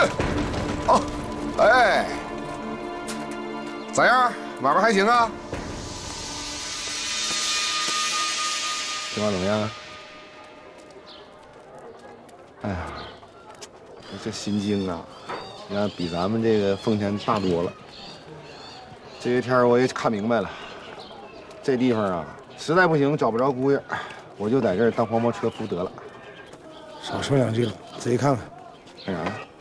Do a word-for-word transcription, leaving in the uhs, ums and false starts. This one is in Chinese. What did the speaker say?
哦，哎，咋样？买卖还行啊？ 情况怎么样啊？哎呀，这心经啊，你看比咱们这个风险大多了。这些天我也看明白了，这地方啊，实在不行找不着姑爷，我就在这儿当黄包车夫得了。 少说两句了，仔细看看。 干啥呀？